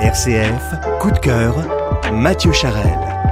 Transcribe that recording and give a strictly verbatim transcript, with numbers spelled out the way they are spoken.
R C F, coup de cœur, Mathieu Charel.